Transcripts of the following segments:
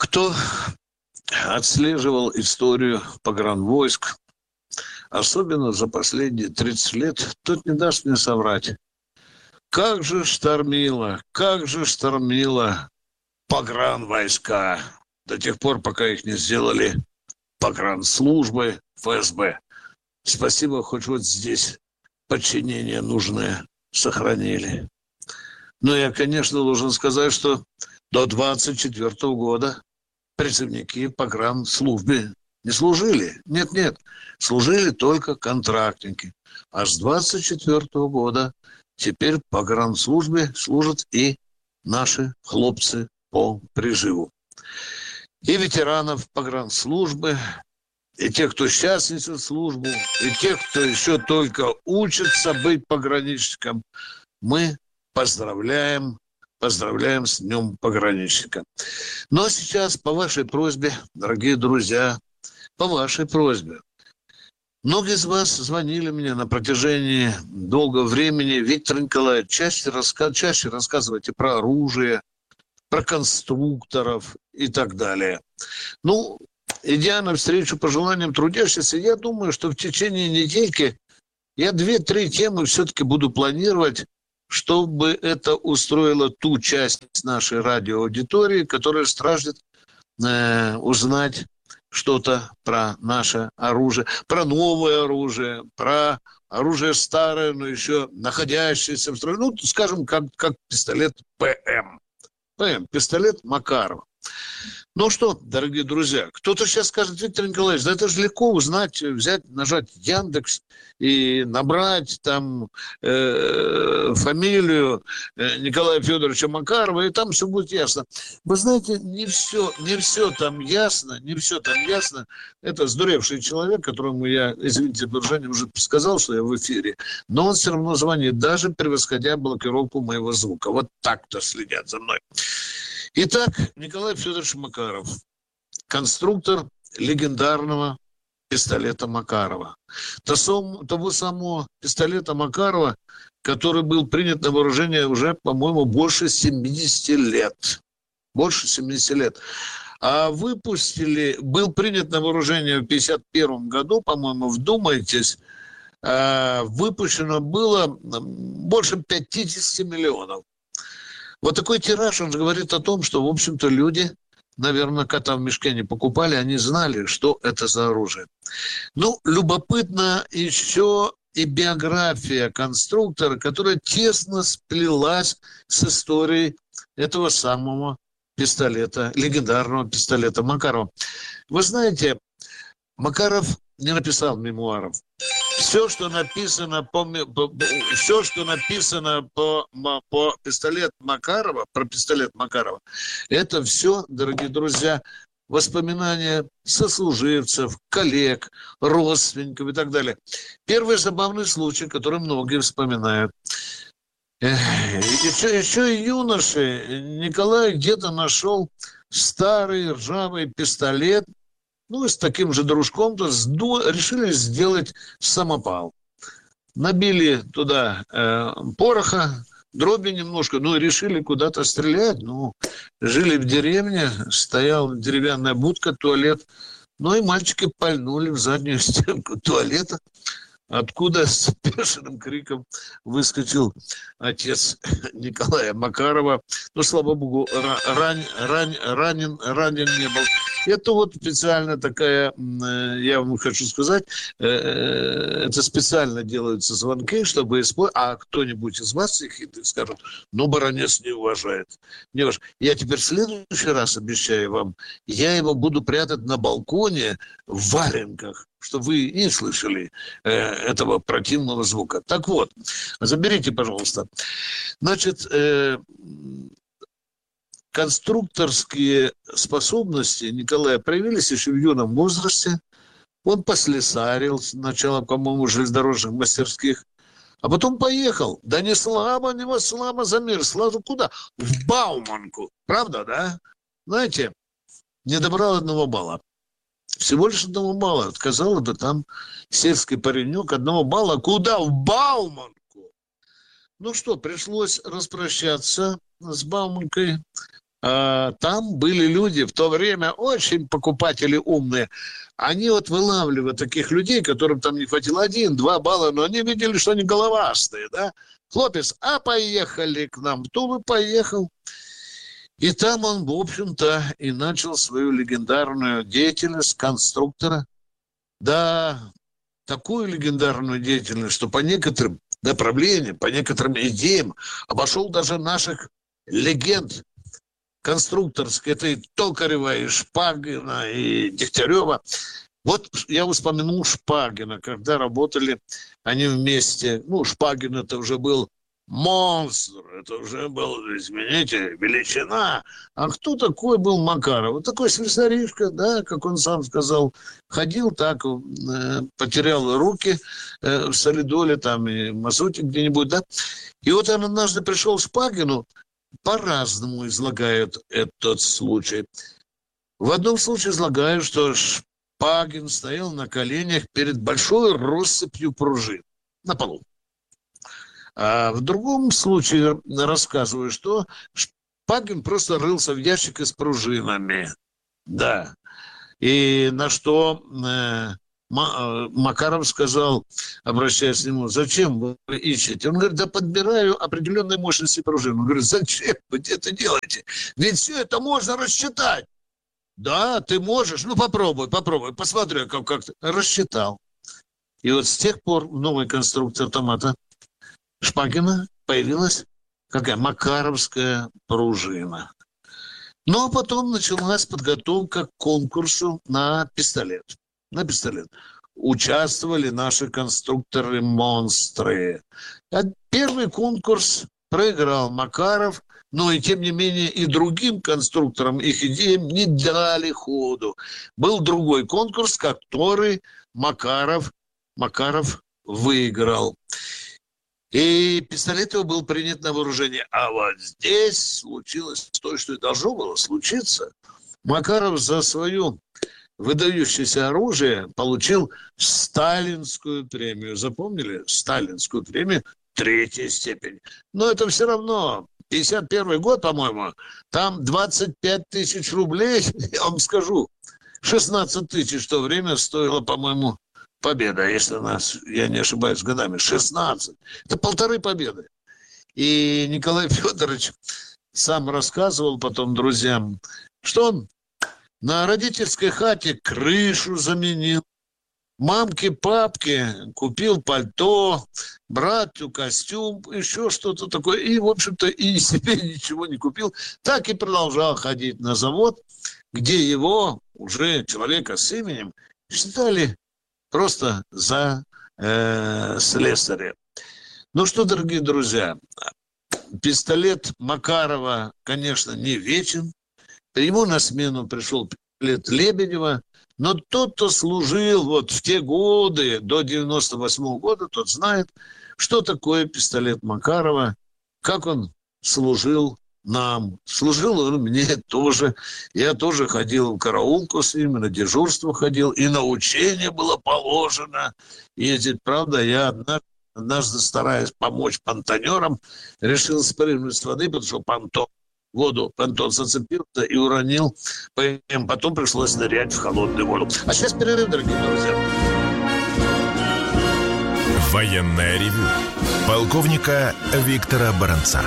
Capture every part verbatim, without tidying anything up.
Кто отслеживал историю погранвойск, особенно за последние тридцать лет, тот не даст мне соврать. Как же штормило, как же штормило погранвойска до тех пор, пока их не сделали погранслужбы эф эс бэ. Спасибо, хоть вот здесь подчинение нужное сохранили. Но я, конечно, должен сказать, что до двадцать четвёртого года призывники погранслужбе не служили. Нет-нет, служили только контрактники. А с двадцать четвёртого года теперь по погранслужбе служат и наши хлопцы по призыву. И ветеранов погранслужбы, и тех, кто сейчас несет службу, и тех, кто еще только учится быть пограничником, мы поздравляем, поздравляем с Днем пограничника. Но сейчас по вашей просьбе, дорогие друзья, по вашей просьбе. Многие из вас звонили мне на протяжении долгого времени. Виктор Николаевич, чаще, раска... чаще рассказывайте про оружие, про конструкторов и так далее. Ну, идя навстречу пожеланиям трудящихся, я думаю, что в течение недельки я две-три темы все-таки буду планировать, чтобы это устроило ту часть нашей радиоаудитории, которая страждет э, узнать что-то про наше оружие, про новое оружие, про оружие старое, но еще находящееся в строю. Ну, скажем, как, как пистолет пэ эм. пэ эм, пистолет Макарова. Ну что, дорогие друзья, кто-то сейчас скажет: Виктор Николаевич, да это же легко узнать, взять, нажать Яндекс и набрать там э, фамилию э, Николая Федоровича Макарова, и там все будет ясно. Вы знаете, не все, не все там ясно, не все там ясно. Это сдуревший человек, которому я, извините, выражение, уже сказал, что я в эфире, но он все равно звонит, даже превосходя блокировку моего звука. Вот так-то следят за мной. Итак, Николай Федорович Макаров, конструктор легендарного пистолета Макарова. Того самого пистолета Макарова, который был принят на вооружение уже, по-моему, больше семидесяти лет. Больше семидесяти лет. А выпустили, был принят на вооружение в пятьдесят первом году, по-моему, вдумайтесь, выпущено было больше пятидесяти миллионов. Вот такой тираж, он же говорит о том, что, в общем-то, люди, наверное, кота в мешке не покупали, они знали, что это за оружие. Ну, любопытно еще и биография конструктора, которая тесно сплелась с историей этого самого пистолета, легендарного пистолета Макарова. Вы знаете, Макаров не написал мемуаров. Все, что написано по, по, все, что написано по, по пистолету Макарова, про пистолет Макарова, это все, дорогие друзья, воспоминания сослуживцев, коллег, родственников и так далее. Первый забавный случай, который многие вспоминают. Еще, еще и юноши Николай где-то нашел старый ржавый пистолет, ну, и с таким же дружком-то сду... решили сделать самопал. Набили туда э, пороха, дроби немножко, ну, и решили куда-то стрелять. Ну, жили в деревне, стояла деревянная будка, туалет. Ну, и мальчики пальнули в заднюю стенку туалета, откуда с бешеным криком выскочил отец Николая Макарова. Ну, слава богу, ран, ран, ранен, ранен не был. Это вот специально такая, я вам хочу сказать, это специально делаются звонки, чтобы использовать, а кто-нибудь из вас их скажет: ну, баронец не уважает. Не уважает. Я теперь в следующий раз обещаю вам, я его буду прятать на балконе в валенках, чтобы вы не слышали э, этого противного звука. Так вот, заберите, пожалуйста. Значит, э, конструкторские способности Николая проявились еще в юном возрасте. Он послесарил сначала, по-моему, железнодорожных мастерских, а потом поехал. Да не слабо, не во слабо за мир. Сразу куда? В Бауманку. Правда, да? Знаете, не добрал одного балла. Всего лишь одного балла. Отказал бы там сельский паренек одного балла. Куда? В Бауманку. Ну что, пришлось распрощаться с Бауманкой. А, там были люди в то время, очень покупатели умные. Они вот вылавливали таких людей, которым там не хватило один, два балла, но они видели, что они головастые, да. Хлопец, а поехали к нам в Тулу, поехал. И там он, в общем-то, и начал свою легендарную деятельность конструктора. Да, такую легендарную деятельность, что по некоторым направлениям, по некоторым идеям обошел даже наших легенд конструкторских. Это и Токарева, и Шпагина, и Дегтярева. Вот я упомянул Шпагина, когда работали они вместе. Ну, Шпагин это уже был монстр, это уже был, извините, величина. А кто такой был Макаров? Вот такой слесаришка, да, как он сам сказал, ходил так, э, потерял руки э, в Солидоле, там, и в Мазуте где-нибудь, да. И вот он однажды пришел к Шпагину, по-разному излагают этот случай. В одном случае излагают, что Шпагин стоял на коленях перед большой россыпью пружин на полу. А в другом случае рассказываю, что Шпагин просто рылся в ящике с пружинами. Да. И на что э, Макаров сказал, обращаясь к нему, зачем вы ищете? Он говорит, да подбираю определенной мощности пружин. Он говорит, зачем вы это делаете? Ведь все это можно рассчитать. Да, ты можешь. Ну, попробуй, попробуй. Посмотри, как, как ты. Рассчитал. И вот с тех пор в новой конструкции автомата Шпагина появилась какая макаровская пружина. Ну, а потом началась подготовка к конкурсу на пистолет. На пистолет. Участвовали наши конструкторы-монстры. А первый конкурс проиграл Макаров, но и тем не менее и другим конструкторам их идеям не дали ходу. Был другой конкурс, который Макаров, Макаров выиграл. И пистолет его был принят на вооружение. А вот здесь случилось то, что и должно было случиться. Макаров за свое выдающееся оружие получил сталинскую премию. Запомнили? Сталинскую премию третьей степени. Но это все равно. пятьдесят первый год, по-моему, там двадцать пять тысяч рублей, я вам скажу, шестнадцать тысяч в то время стоило, по-моему, победа, если нас, я не ошибаюсь, годами, шестнадцать. Это полторы победы. И Николай Федорович сам рассказывал потом друзьям, что он на родительской хате крышу заменил, мамке, папке купил пальто, брату костюм, еще что-то такое. И, в общем-то, и себе ничего не купил. Так и продолжал ходить на завод, где его, уже человека с именем, считали просто за э, слесаря. Ну что, дорогие друзья, пистолет Макарова, конечно, не вечен. Ему на смену пришел пистолет Лебедева. Но тот, кто служил вот в те годы, до девяносто восьмого года, тот знает, что такое пистолет Макарова, как он служил нам. Служил он мне тоже. Я тоже ходил в караулку с ним, на дежурство ходил, и на учение было положено ездить. Правда, я однажды, однажды стараясь помочь понтонерам, решил спрыгнуть с воды, потому что понтон воду, понтон зацепился и уронил. Потом пришлось нырять в холодную воду. А сейчас перерыв, дорогие друзья. Военное ревю полковника Виктора Баранца.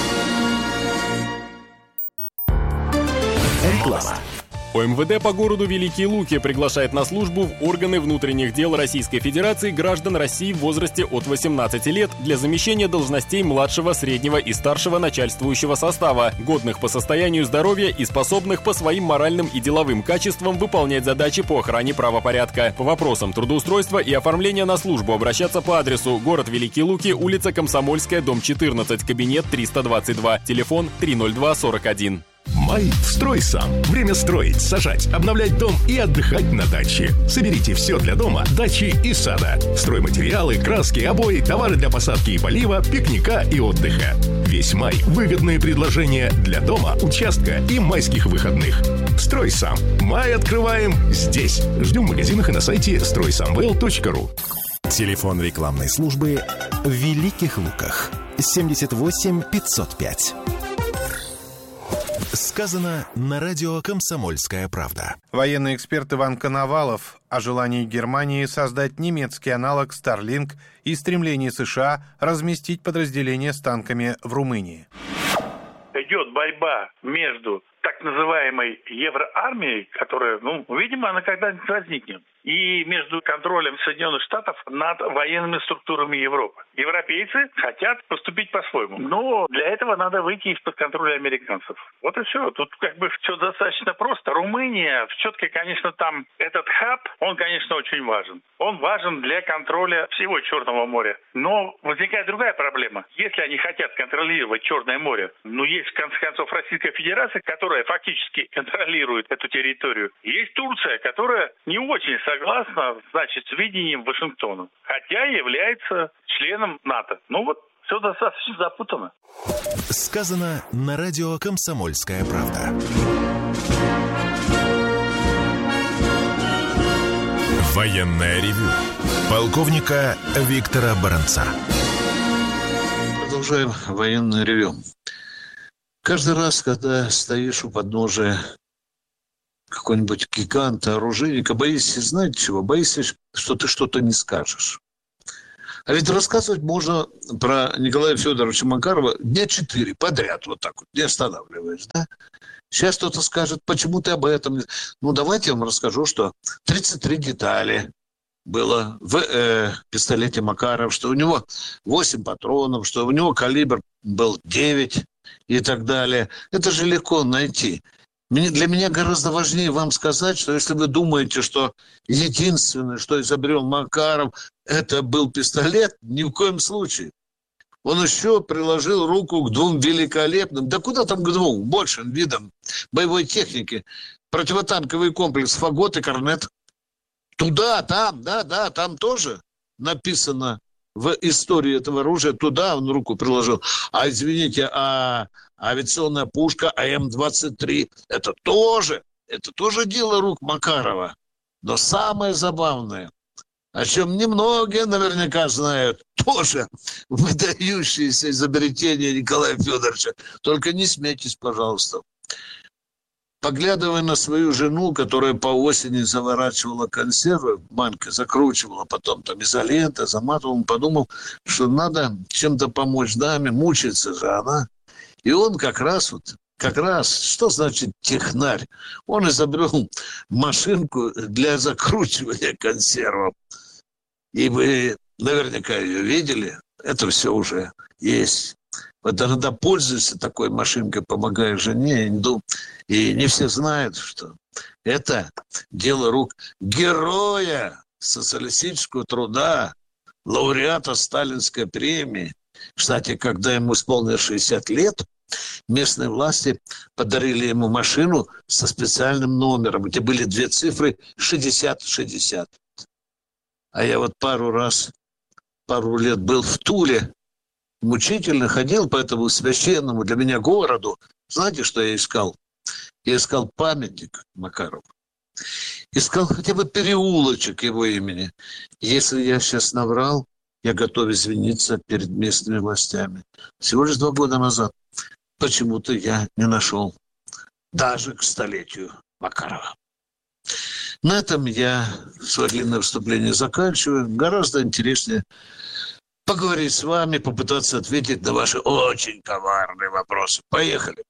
Реклама. ОМВД по городу Великие Луки приглашает на службу в органы внутренних дел Российской Федерации граждан России в возрасте от восемнадцати лет для замещения должностей младшего, среднего и старшего начальствующего состава, годных по состоянию здоровья и способных по своим моральным и деловым качествам выполнять задачи по охране правопорядка. По вопросам трудоустройства и оформления на службу обращаться по адресу город Великие Луки, улица Комсомольская, дом четырнадцать, кабинет триста двадцать два, телефон три ноль два сорок один. Май в «Строй сам». Время строить, сажать, обновлять дом и отдыхать на даче. Соберите все для дома, дачи и сада. Стройматериалы, краски, обои, товары для посадки и полива, пикника и отдыха. Весь май – выгодные предложения для дома, участка и майских выходных. «Строй сам». Май открываем здесь. Ждем в магазинах и на сайте строй самвел точка ру. Телефон рекламной службы в Великих Луках. семьдесят восемь пятьсот пять. Сказано на радио «Комсомольская правда». Военный эксперт Иван Коновалов о желании Германии создать немецкий аналог Starlink и стремлении США разместить подразделения с танками в Румынии. Идет борьба между так называемой евроармией, которая, ну, видимо, она когда-нибудь возникнет, и между контролем Соединенных Штатов над военными структурами Европы. Европейцы хотят поступить по-своему, но для этого надо выйти из-под контроля американцев. Вот и все. Тут как бы все достаточно просто. Румыния, все-таки, конечно, там этот хаб, он, конечно, очень важен. Он важен для контроля всего Черного моря. Но возникает другая проблема. Если они хотят контролировать Черное море, ну, есть, в конце концов, Российская Федерация, которая фактически контролирует эту территорию. Есть Турция, которая не очень согласна, значит, с видением Вашингтона, хотя является членом НАТО. Ну вот, все достаточно запутано. Сказано на радио «Комсомольская правда». Военное ревю полковника Виктора Баранца. Продолжаем военное ревю. Каждый раз, когда стоишь у подножия какой-нибудь гиганта, оружейника, боишься, знаете чего? Боишься, что ты что-то не скажешь. А ведь рассказывать можно про Николая Федоровича Макарова дня четыре подряд, вот так вот, не останавливаясь, да? Сейчас кто-то скажет, почему ты об этом? Ну, давайте я вам расскажу, что тридцать три детали было в э, пистолете Макаров, что у него восемь патронов, что у него калибр был девять и так далее. Это же легко найти. Для меня гораздо важнее вам сказать, что если вы думаете, что единственное, что изобрел Макаров, это был пистолет, ни в коем случае. Он еще приложил руку к двум великолепным, да куда там к двум, большим видам боевой техники. Противотанковый комплекс «Фагот» и «Корнет». Туда, там, да, да, там тоже написано в истории этого оружия, туда он руку приложил. А, извините, а авиационная пушка А М двадцать три, это тоже, это тоже дело рук Макарова. Но самое забавное, о чем немногие наверняка знают, тоже выдающееся изобретение Николая Федоровича. Только не смейтесь, пожалуйста. Поглядывая на свою жену, которая по осени заворачивала консервы, банка закручивала, потом там изолентой, заматывала, он подумал, что надо чем-то помочь даме, мучается же она. И он как раз вот, как раз, что значит технарь? Он изобрел машинку для закручивания консервов. И вы наверняка ее видели, это все уже есть. Вот иногда пользуешься такой машинкой, помогая жене, и не все знают, что это дело рук героя социалистического труда, лауреата Сталинской премии. Кстати, когда ему исполнилось шестьдесят лет, местные власти подарили ему машину со специальным номером, где были две цифры шестьдесят шестьдесят. А я вот пару раз, пару лет был в Туле, мучительно ходил по этому священному для меня городу. Знаете, что я искал? Я искал памятник Макарову. Искал хотя бы переулочек его имени. Если я сейчас наврал, я готов извиниться перед местными властями. Всего лишь два года назад почему-то я не нашел. Даже к столетию Макарова. На этом я свое длинное выступление заканчиваю. Гораздо интереснее поговорить с вами, попытаться ответить на ваши очень коварные вопросы. Поехали.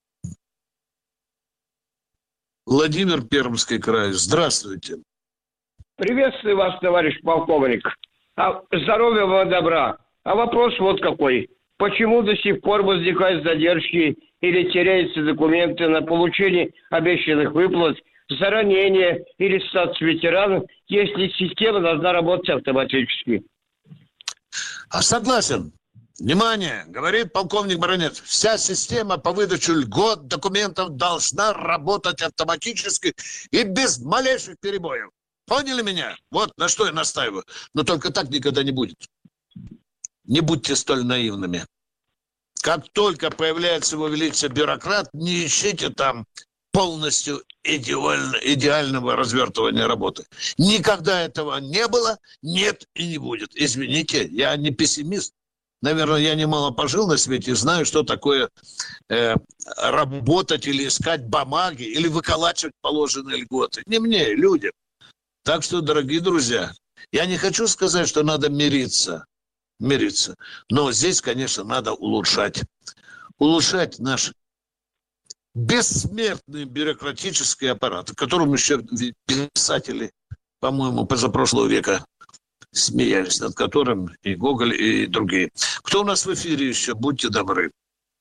Владимир, Пермский край. Здравствуйте. Приветствую вас, товарищ полковник. А, здоровья вам, добра. А вопрос вот какой. Почему до сих пор возникают задержки или теряются документы на получение обещанных выплат за ранение или статус ветерана, если система должна работать автоматически? А согласен. Внимание, говорит полковник Баранец, вся система по выдаче льгот, документов должна работать автоматически и без малейших перебоев. Поняли меня? Вот на что я настаиваю. Но только так никогда не будет. Не будьте столь наивными. Как только появляется его величество бюрократ, не ищите там полностью идеально, идеального развертывания работы. Никогда этого не было, нет и не будет. Извините, я не пессимист. Наверное, я немало пожил на свете и знаю, что такое э, работать или искать бумаги, или выколачивать положенные льготы. Не мне, людям. Так что, дорогие друзья, я не хочу сказать, что надо мириться. Мириться. Но здесь, конечно, надо улучшать. Улучшать наш бессмертный бюрократический аппарат, о котором еще писатели, по-моему, позапрошлого века смеялись, над которым и Гоголь, и другие. Кто у нас в эфире еще? Будьте добры.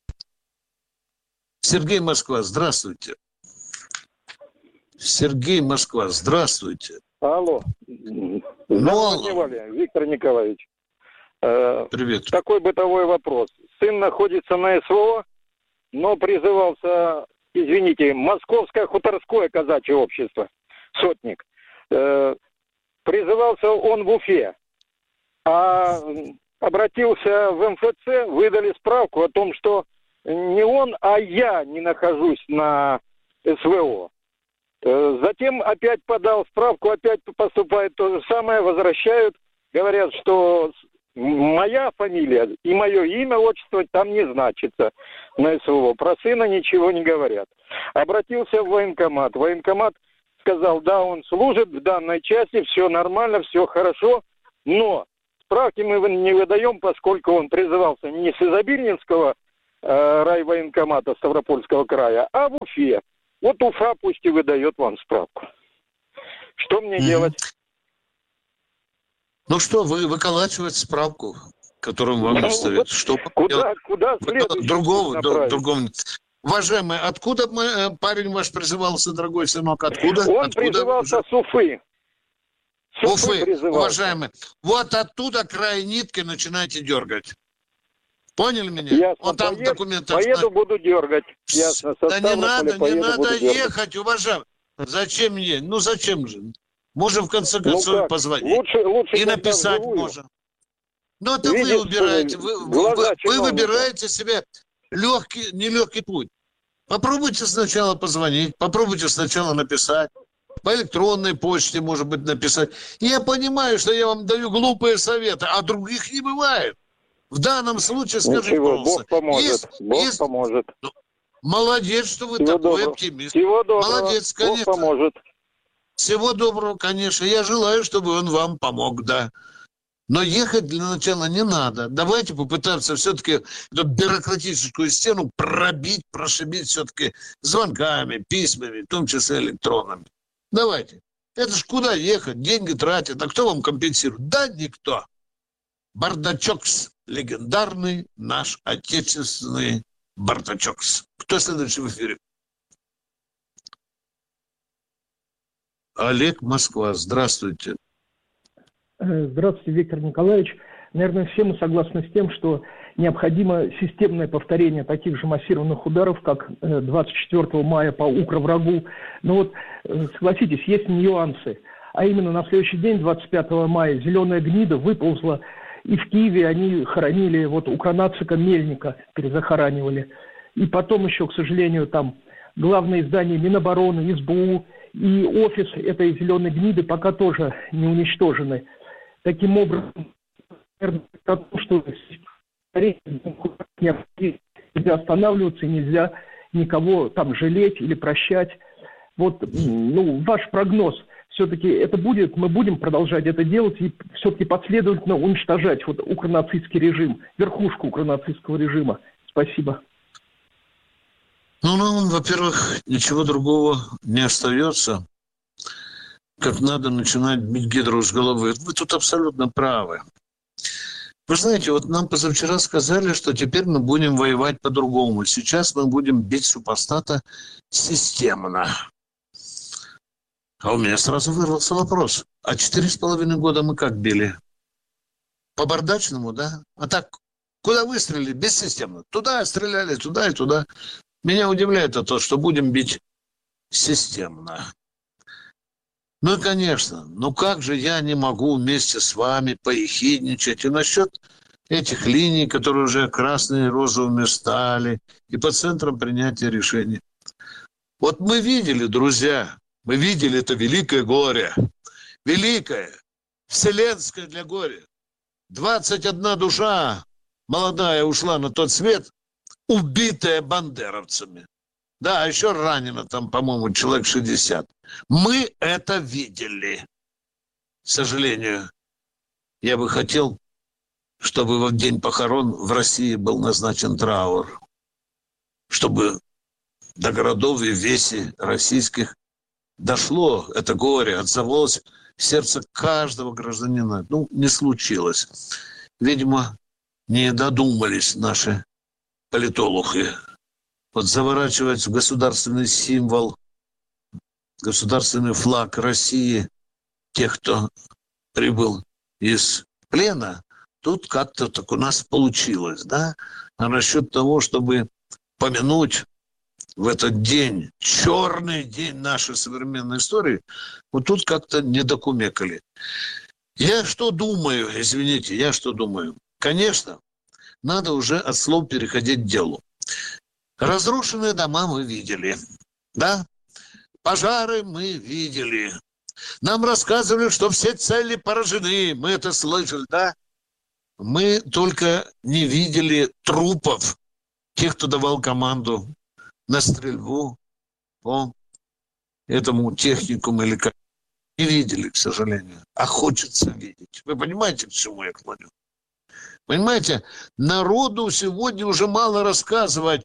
Сергей, Москва, здравствуйте. Сергей, Москва, здравствуйте. Алло. Здравствуйте, Виктор Николаевич. Привет. Такой бытовой вопрос. Сын находится на СВО, но призывался, извините, Московское хуторское казачье общество, сотник. Призывался он в Уфе, а обратился в эм эф цэ, выдали справку о том, что не он, а я не нахожусь на эс вэ о. Затем опять подал справку, опять поступает то же самое, возвращают, говорят, что моя фамилия и мое имя, отчество там не значится на эс вэ о. Про сына ничего не говорят. Обратился в военкомат. Военкомат сказал, да, он служит в данной части, все нормально, все хорошо, но справки мы не выдаем, поскольку он призывался не с Изобильнинского э, райвоенкомата Ставропольского края, а в Уфе. Вот Уфа пусть и выдает вам справку. Что мне mm-hmm. делать? Ну что, вы выколачивать справку, которую вам выставят. Ну, что куда, куда следующий другого, другого. Уважаемый, откуда мы, парень ваш призывался, дорогой сынок, откуда? Он откуда? призывался с Уфы. С Уфы, Уфы уважаемый. Вот оттуда край нитки начинайте дергать. Поняли меня? Ясно, вот там поеду, документы. Поеду, буду дергать. Ясно. Да не надо, не надо ехать, уважаемый. Зачем мне? Ну зачем же? Можем в конце концов ну позвонить. Лучше, лучше и написать можем. Ну это Видишь, вы выбираете. Вы, вы, вы, вы выбираете себе легкий, нелегкий путь. Попробуйте сначала позвонить, попробуйте сначала написать. По электронной почте, может быть, написать. И я понимаю, что я вам даю глупые советы, а других не бывает. В данном случае скажите, Ничего, Бог поможет. Есть, Бог есть... поможет. Ну, молодец, что вы Всего такой доброго. оптимист. Всего доброго. Молодец, конечно. Бог поможет. Всего доброго, конечно. Я желаю, чтобы он вам помог, да. Но ехать для начала не надо. Давайте попытаться все-таки эту бюрократическую стену пробить, прошибить все-таки звонками, письмами, в том числе электронными. Давайте. Это ж куда ехать? Деньги тратят. А кто вам компенсирует? Да никто. Бардачокс. Легендарный наш отечественный Бардачокс. Кто следующий в эфире? Олег, Москва. Здравствуйте. Здравствуйте, Виктор Николаевич. Наверное, все мы согласны с тем, что необходимо системное повторение таких же массированных ударов, как двадцать четвёртого мая по укроврагу. Но вот, согласитесь, есть нюансы. А именно на следующий день, двадцать пятого мая, зеленая гнида выползла, и в Киеве они хоронили вот укронацика Мельника, перезахоранивали. И потом еще, к сожалению, там главное издание Минобороны, эс бэ у и офис этой зеленой гниды пока тоже не уничтожены. Таким образом, что нельзя останавливаться, нельзя никого там жалеть или прощать. Вот, ну, ваш прогноз, все-таки это будет, мы будем продолжать это делать и все-таки последовательно уничтожать вот укронацистский режим, верхушку укронацистского режима. Спасибо. Ну, ну, во-первых, ничего другого не остается, как надо начинать бить гидру с головы. Вы тут абсолютно правы. Вы знаете, вот нам позавчера сказали, что теперь мы будем воевать по-другому. Сейчас мы будем бить супостата системно. А у меня сразу вырвался вопрос. А четыре с половиной года мы как били? По-бардачному, да? А так, куда выстрелили? Бессистемно. Туда стреляли, туда и туда. Меня удивляет то, что будем бить системно. Ну и, конечно, ну как же я не могу вместе с вами поехидничать и насчет этих линий, которые уже красные и розовыми стали, и по центрам принятия решений. Вот мы видели, друзья, мы видели это великое горе, великое, вселенское для горя. двадцать одна душа молодая ушла на тот свет, убитая бандеровцами. Да, еще ранено там, по-моему, человек шестьдесят. Мы это видели. К сожалению, я бы хотел, чтобы в день похорон в России был назначен траур. Чтобы до городов и весей российских дошло это горе, отзовалось в сердце каждого гражданина. Ну, не случилось. Видимо, не додумались наши политологи. Вот заворачивать в государственный символ, государственный флаг России тех, кто прибыл из плена, тут как-то так у нас получилось, да? А насчет того, чтобы помянуть в этот день, черный день нашей современной истории, вот тут как-то не докумекали. Я что думаю, извините, я что думаю? Конечно, надо уже от слов переходить к делу. Разрушенные дома мы видели, да? Пожары мы видели. Нам рассказывали, что все цели поражены. Мы это слышали, да? Мы только не видели трупов тех, кто давал команду на стрельбу по этому техникуму или как. Не видели, к сожалению. А хочется видеть. Вы понимаете, к чему я клоню? Понимаете, народу сегодня уже мало рассказывать.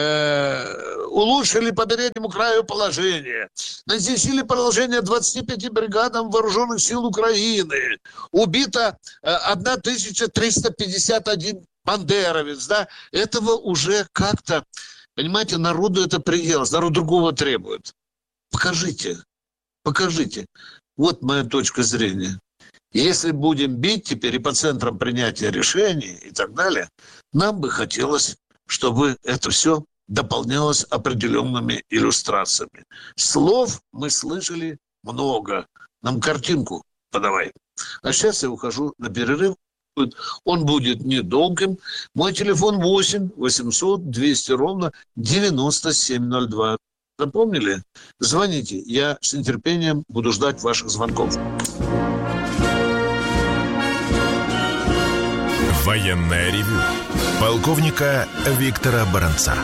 Э, улучшили по переднему краю положение. Назначили положение двадцати пяти бригадам вооруженных сил Украины. Убито э, тысяча триста пятьдесят один бандеровец. Да? Этого уже как-то, понимаете, народу это приелось. Народ другого требует. Покажите, покажите. Вот моя точка зрения. Если будем бить теперь и по центрам принятия решений и так далее, нам бы хотелось, чтобы это все дополнялось определенными иллюстрациями. Слов мы слышали много. Нам картинку подавай. А сейчас я ухожу на перерыв. Он будет недолгим. Мой телефон восемь восемьсот двести ровно девяносто семь ноль два. Запомнили? Звоните. Я с нетерпением буду ждать ваших звонков. Военное ревю полковника Виктора Баранца.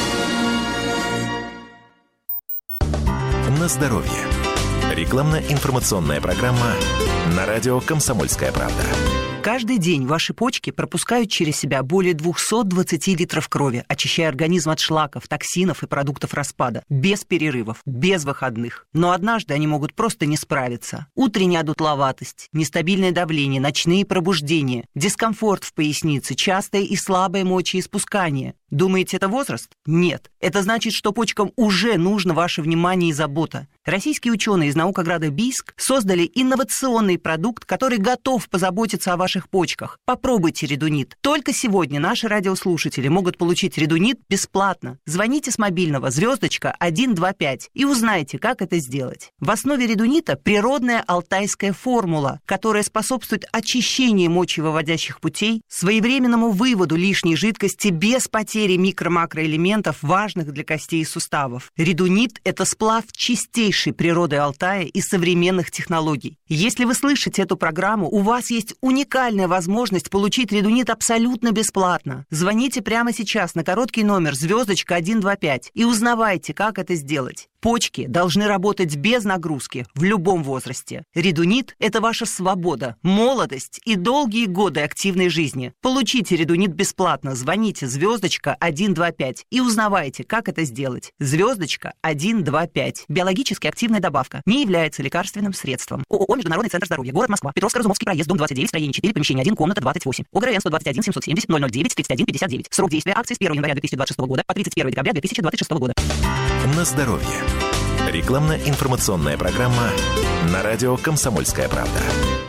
На здоровье. Рекламно-информационная программа на радио «Комсомольская правда». Каждый день ваши почки пропускают через себя более двести двадцать литров крови, очищая организм от шлаков, токсинов и продуктов распада. Без перерывов, без выходных. Но однажды они могут просто не справиться. Утренняя одутловатость, нестабильное давление, ночные пробуждения, дискомфорт в пояснице, частое и слабое мочеиспускание. Думаете, это возраст? Нет. Это значит, что почкам уже нужно ваше внимание и забота. Российские ученые из наукограда Бийск создали инновационный продукт, который готов позаботиться о ваших почках. Попробуйте редунит. Только сегодня наши радиослушатели могут получить редунит бесплатно. Звоните с мобильного звездочка один два пять и узнайте, как это сделать. В основе редунита природная алтайская формула, которая способствует очищению мочевыводящих путей, своевременному выводу лишней жидкости без потери микро-макроэлементов, важных для костей и суставов. Редунит – это сплав чистейшей природы Алтая и современных технологий. Если вы слышите эту программу, у вас есть уникальная возможность получить редунит абсолютно бесплатно. Звоните прямо сейчас на короткий номер звездочка один два пять и узнавайте, как это сделать. Почки должны работать без нагрузки в любом возрасте. Редунит – это ваша свобода, молодость и долгие годы активной жизни. Получите редунит бесплатно. Звоните звездочка один два пять и узнавайте, как это сделать. Звездочка один два пять. Биологически активная добавка. Не является лекарственным средством. ООО «Международный центр здоровья». Город Москва. Петровско-Разумовский проезд, дом двадцать девять, строение четыре, помещение один, комната двадцать восемь. ОГРН сто двадцать один семьсот семьдесят ноль ноль девять тридцать один пятьдесят девять. Срок действия акции с первого января две тысячи двадцать шестого года по тридцать первое декабря две тысячи двадцать шестого года. На здоровье. Рекламно-информационная программа на радио «Комсомольская правда».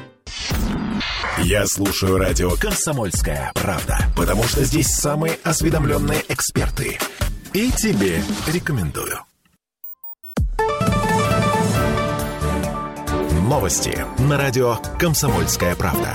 Я слушаю радио «Комсомольская правда», потому что здесь самые осведомленные эксперты. И тебе рекомендую. Новости на радио «Комсомольская правда».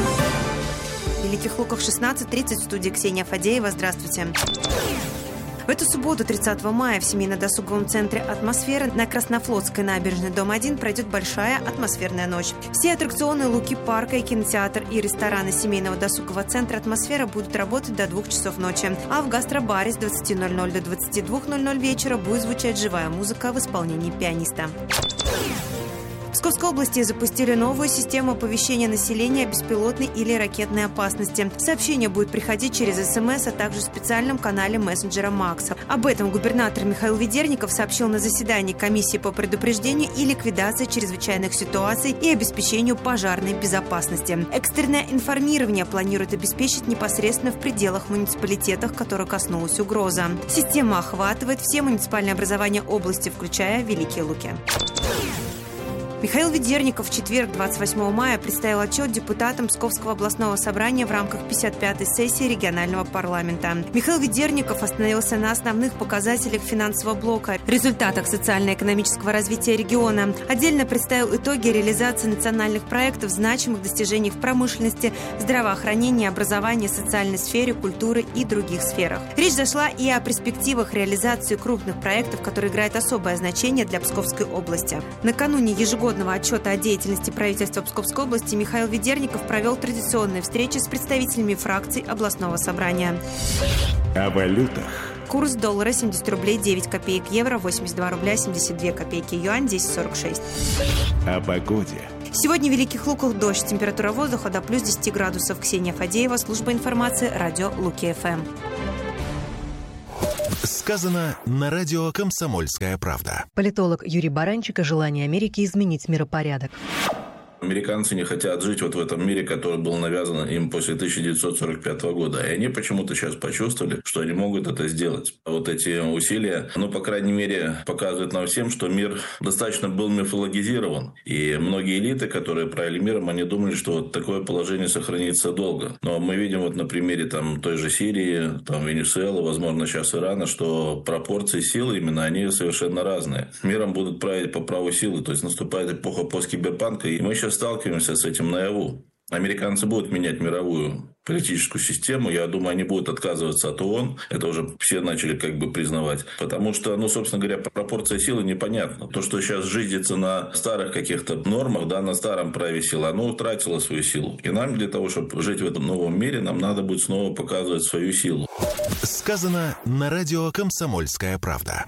В Великих Луках шестнадцать тридцать в студии Ксения Фадеева. Здравствуйте. В В эту субботу, тридцатого мая, в семейно-досуговом центре «Атмосфера» на Краснофлотской набережной, дом один, пройдет большая атмосферная ночь. Все аттракционы, луки парка и кинотеатр и рестораны семейного досугового центра «Атмосфера» будут работать до двух часов ночи. А в гастробаре с двадцати ноль-ноль до двадцати двух ноль-ноль вечера будет звучать живая музыка в исполнении пианиста. В Псковской области запустили новую систему оповещения населения о беспилотной или ракетной опасности. Сообщение будет приходить через СМС, а также в специальном канале мессенджера Макса. Об этом губернатор Михаил Ведерников сообщил на заседании комиссии по предупреждению и ликвидации чрезвычайных ситуаций и обеспечению пожарной безопасности. Экстренное информирование планирует обеспечить непосредственно в пределах муниципалитетов, которых коснулась угроза. Система охватывает все муниципальные образования области, включая Великие Луки. Михаил Ведерников в четверг, двадцать восьмого мая, представил отчет депутатам Псковского областного собрания в рамках пятьдесят пятой сессии регионального парламента. Михаил Ведерников остановился на основных показателях финансового блока, результатах социально-экономического развития региона. Отдельно представил итоги реализации национальных проектов, значимых достижений в промышленности, здравоохранении, образовании, социальной сфере, культуры и других сферах. Речь зашла и о перспективах реализации крупных проектов, которые играют особое значение для Псковской области. Накануне ежегодного отчета о деятельности правительства Псковской области Михаил Ведерников провел традиционные встречи с представителями фракций областного собрания. О валютах. Курс доллара семьдесят рублей девять копеек, евро восемьдесят два рубля семьдесят две копейки, юань десять сорок шесть. О погоде. Сегодня в Великих Луках дождь, температура воздуха до плюс десяти градусов. Ксения Фадеева, служба информации, радио Луки-ФМ. Сказано на радио «Комсомольская правда». Политолог Юрий Баранчик о желании Америки изменить миропорядок. Американцы не хотят жить вот в этом мире, который был навязан им после тысяча девятьсот сорок пятого года. И они почему-то сейчас почувствовали, что они могут это сделать. Вот эти усилия, ну, по крайней мере, показывают нам всем, что мир достаточно был мифологизирован. И многие элиты, которые правили миром, они думали, что вот такое положение сохранится долго. Но мы видим вот на примере там, той же Сирии, там, Венесуэлы, возможно, сейчас Ирана, что пропорции силы именно, они совершенно разные. Миром будут править по праву силы. То есть наступает эпоха посткиберпанка, и мы сейчас сталкиваемся с этим наяву. Американцы будут менять мировую политическую систему. Я думаю, они будут отказываться от ООН. Это уже все начали как бы признавать. Потому что, ну, собственно говоря, пропорция силы непонятна. То, что сейчас жизнится на старых каких-то нормах, да, на старом праве силы, оно утратило свою силу. И нам для того, чтобы жить в этом новом мире, нам надо будет снова показывать свою силу. Сказано на радио «Комсомольская правда».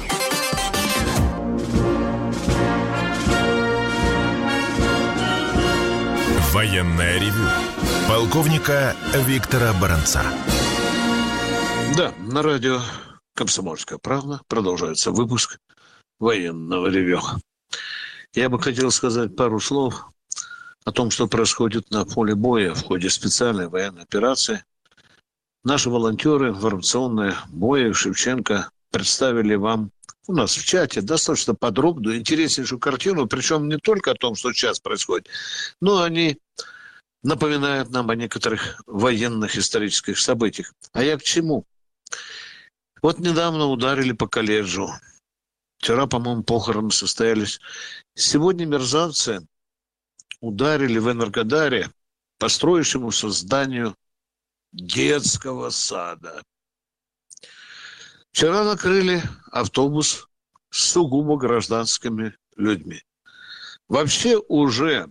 Военное ревю полковника Виктора Баранца. Да, на радио «Комсомольская правда» продолжается выпуск военного ревю. Я бы хотел сказать пару слов о том, что происходит на поле боя в ходе специальной военной операции. Наши волонтеры информационные Боя и Шевченко представили вам у нас в чате достаточно подробную, интереснейшую картину, причем не только о том, что сейчас происходит, но они напоминают нам о некоторых военных исторических событиях. А я к чему? Вот недавно ударили по колледжу. Вчера, по-моему, похороны состоялись. Сегодня мерзавцы ударили в Энергодаре по строящемуся зданию детского сада. Вчера накрыли автобус с сугубо гражданскими людьми. Вообще уже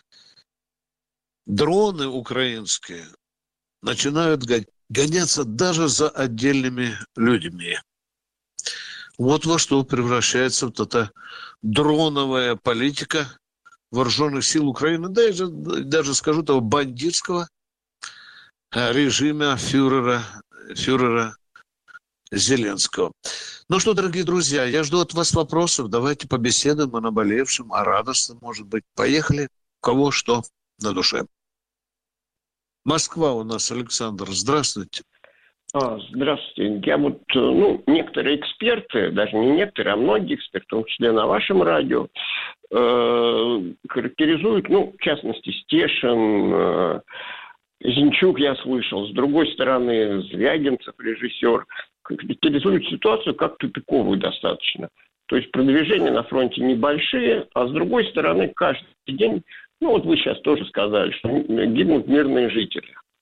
дроны украинские начинают гоняться даже за отдельными людьми. Вот во что превращается вот эта дроновая политика вооруженных сил Украины, даже, даже скажу того, бандитского режима фюрера, фюрера Зеленского. Ну что, дорогие друзья, я жду от вас вопросов. Давайте побеседуем о наболевшем, о радостном, может быть. Поехали. У кого что на душе. Москва у нас, Александр. Здравствуйте. А, здравствуйте. Я вот, ну, некоторые эксперты, даже не некоторые, а многие эксперты, в том числе на вашем радио, э, характеризуют, ну, в частности, Стешин, э, Зинчук, я слышал, с другой стороны, Звягинцев, режиссер, характеризуют ситуацию как тупиковую достаточно. То есть продвижения на фронте небольшие, а с другой стороны, каждый день, ну вот вы сейчас тоже сказали, что гибнут мирные жители.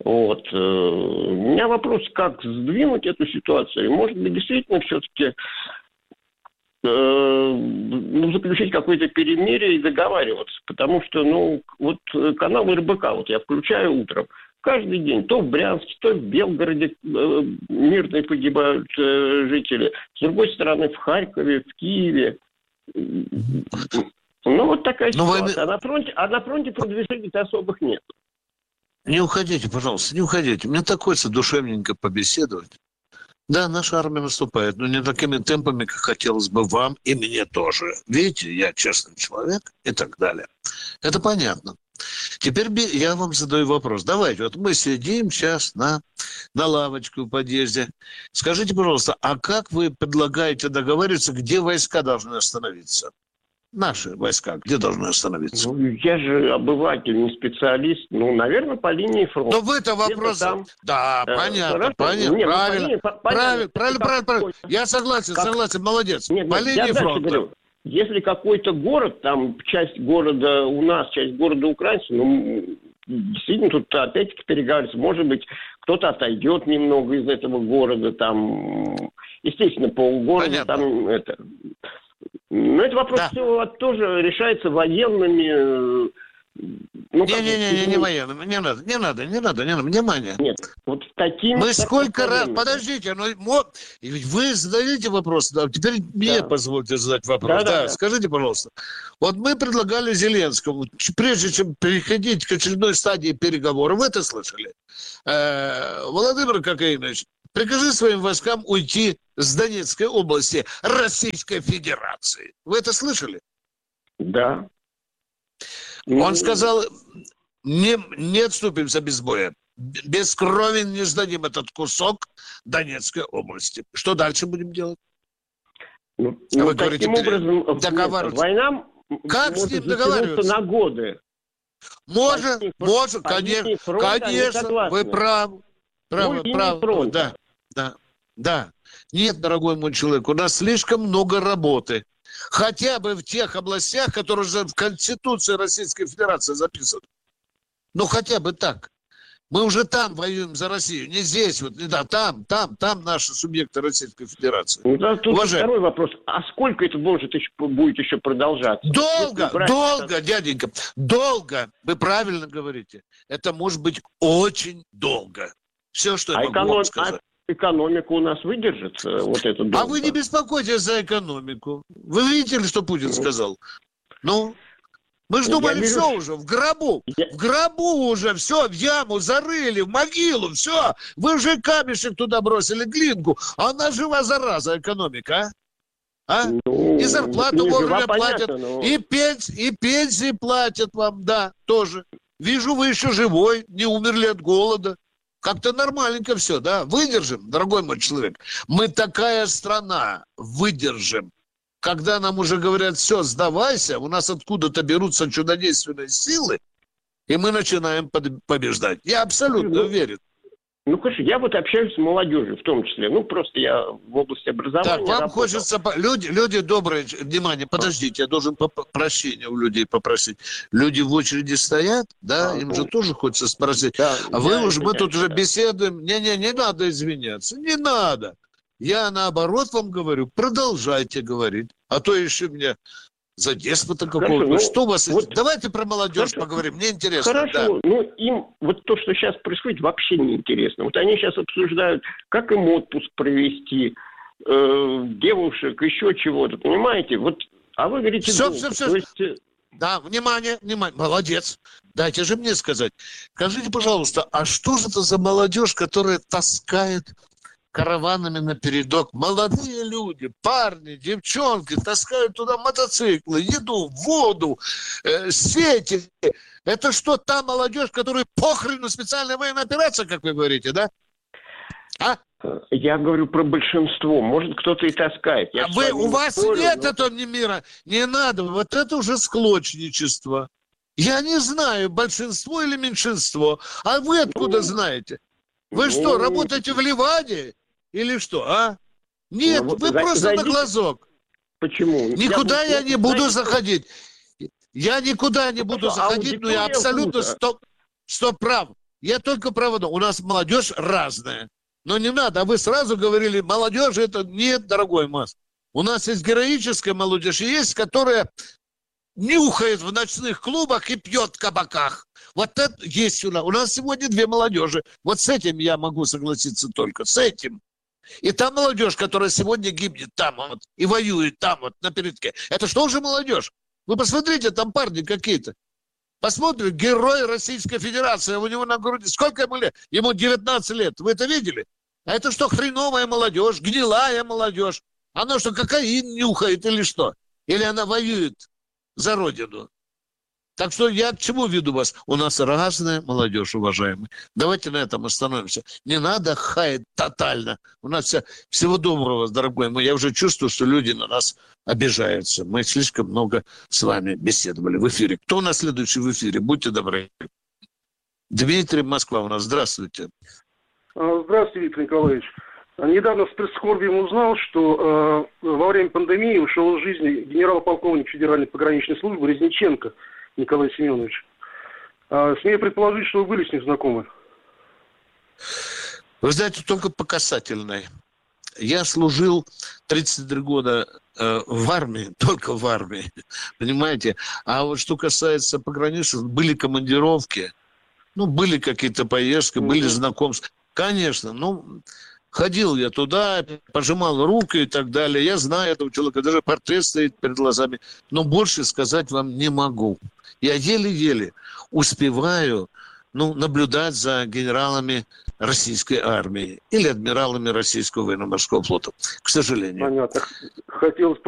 Вот. У меня вопрос, как сдвинуть эту ситуацию. Может быть, действительно все-таки ну, заключить какое-то перемирие и договариваться. Потому что, ну, вот канал эр бэ ка, вот я включаю утром, каждый день то в Брянске, то в Белгороде э, мирные погибают э, жители. С другой стороны, в Харькове, в Киеве. Ну, вот такая Но ситуация. Вы... А, на фронте, а на фронте продвижений-то особых нет. Не уходите, пожалуйста, не уходите. Мне так хочется душевненько побеседовать. Да, наша армия наступает, но не такими темпами, как хотелось бы вам и мне тоже. Видите, я честный человек и так далее. Это понятно. Теперь я вам задаю вопрос. Давайте, вот мы сидим сейчас на, на лавочке в подъезде. Скажите, пожалуйста, а как вы предлагаете договориться, где войска должны остановиться? Наши войска где должны остановиться? Ну, я же обыватель, не специалист. Ну, наверное, по линии фронта. Но вы-то вопрос... Там... Да, э, понятно, хорошо. понятно. Нет, правильно, линии, правильно, правильно, правильно, правильно, правильно. Я согласен, как... согласен, молодец. Нет, по нет, линии фронта. Говорю, если какой-то город, там часть города у нас, часть города украинцев, ну, действительно, тут опять-таки переговариваться. Может быть, кто-то отойдет немного из этого города, там, естественно, полгорода, там, это... Но этот вопрос да. все тоже решается военными. Ну, Не-не-не, не, не военными, не надо, не надо, не надо, не надо, внимание. Нет, вот таким... Мы сколько раз... Подождите, но вы задаете вопрос, да, теперь да. мне позвольте задать вопрос. Да, да, да, скажите, пожалуйста. Вот мы предлагали Зеленскому, прежде чем переходить к очередной стадии переговоров, вы это слышали? Э-э, Владимир Кокаинович, прикажи своим войскам уйти с Донецкой области Российской Федерации. Вы это слышали? Да. Он сказал, не, не отступимся без боя. Без крови не сдадим этот кусок Донецкой области. Что дальше будем делать? Ну, а вы ну, говорите, образом, договор... война как с ним договариваться? На годы. Может, может, конечно, фронта, конечно, вы правы. Правы, правы, да, да, да. Нет, дорогой мой человек, у нас слишком много работы. Хотя бы в тех областях, которые уже в Конституции Российской Федерации записаны. Ну, хотя бы так. Мы уже там воюем за Россию. Не здесь, вот, не да, там, там, там наши субъекты Российской Федерации. Ну, да, тут Уважаем. Второй вопрос. А сколько это может еще, будет еще продолжаться? Долго, брать... долго, дяденька, долго. Вы правильно говорите. Это может быть очень долго. Все, что я а могу эконом... вам сказать. А экономика у нас выдержит вот это долго? А вы не беспокойтесь за экономику. Вы видели, что Путин сказал? Ну... Мы же думали, вижу, все уже, в гробу, я... в гробу уже, все, в яму зарыли, в могилу, все. Вы уже камешек туда бросили, глинку, а она жива, зараза, экономика, а? а? Ну, и зарплату вовремя платят, понятно, но... и, пенс... и пенсии платят вам, да, тоже. Вижу, вы еще живой, не умерли от голода. Как-то нормальненько все, да, выдержим, дорогой мой человек. Мы такая страна, выдержим. Когда нам уже говорят, все, сдавайся, у нас откуда-то берутся чудодейственные силы, и мы начинаем побеждать. Я абсолютно ну, уверен. Ну, конечно, я вот общаюсь с молодежью в том числе. Ну, просто я в области образования Так, вам работал. хочется... Люди, люди добрые, внимание, подождите, я должен поп- прощения у людей попросить. Люди в очереди стоят, да, а, им ну, же тоже хочется спросить. Да, а вы уже, мы тут уже да. беседуем. Не-не, не надо извиняться, не надо. Я, наоборот, вам говорю, продолжайте говорить. А то еще меня за деспота какого-то. Ну, что у вас... Вот, давайте про молодежь хорошо, поговорим, мне интересно. Хорошо, да. Ну им вот то, что сейчас происходит, вообще не интересно. Вот они сейчас обсуждают, как им отпуск провести, э, девушек, еще чего-то, понимаете? Вот, а вы говорите... Все, долго. все, все. То есть... Да, внимание, внимание, молодец. Дайте же мне сказать. Скажите, пожалуйста, а что же это за молодежь, которая таскает... караванами напередок. Молодые люди, парни, девчонки таскают туда мотоциклы, еду, воду, э, сети. Это что, та молодежь, которая похрену специальная военная операция, как вы говорите, да? А? Я говорю про большинство. Может, кто-то и таскает. Я а вы, у вас спорю, нет но... этого мира. Не надо. Вот это уже склочничество. Я не знаю, большинство или меньшинство. А вы откуда ну, знаете? Вы ну, что, работаете в Ливане? Или что, а? Нет, ну, вы за, просто зайдите. На глазок. Почему? Никуда я, я не буду зайдите. заходить. Я никуда не буду а заходить, но я абсолютно стоп, стоп прав. Я только про одно. У нас молодежь разная. Но не надо. А вы сразу говорили, молодежь это нет, дорогой Маск. У нас есть героическая молодежь, и есть, которая нюхает в ночных клубах и пьет в кабаках. Вот это есть у нас. У нас сегодня две молодежи. Вот с этим я могу согласиться только. С этим. И та молодежь, которая сегодня гибнет там вот, и воюет там вот на передке. Это что же молодежь? Вы посмотрите, там парни какие-то. Посмотрите, герой Российской Федерации, у него на груди. Сколько ему лет? Ему девятнадцать лет. Вы это видели? А это что, хреновая молодежь, гнилая молодежь? Она что, кокаин нюхает или что? Или она воюет за родину? Так что я к чему веду вас? У нас разная молодежь, уважаемые. Давайте на этом остановимся. Не надо хаять тотально. У нас вся, всего доброго, дорогой мой. Я уже чувствую, что люди на нас обижаются. Мы слишком много с вами беседовали в эфире. Кто у нас следующий в эфире? Будьте добры. Дмитрий, Москва у нас. Здравствуйте. Здравствуйте, Виктор Николаевич. Недавно с пресс-скорбием узнал, что э, во время пандемии ушел из жизни генерал-полковник Федеральной пограничной службы Резниченко Николай Семенович. А, смею предположить, что вы были с ним знакомы. Вы знаете, только по касательной. Я служил тридцать три года э, в армии, только в армии, понимаете? А вот что касается пограничных, были командировки, ну, были какие-то поездки, mm-hmm. были знакомства. Конечно, ну, ходил я туда, пожимал руки и так далее. Я знаю этого человека, даже портрет стоит перед глазами. Но больше сказать вам не могу. Я еле-еле успеваю, ну, наблюдать за генералами российской армии или адмиралами российского военно-морского флота. К сожалению. Понятно. Хотелось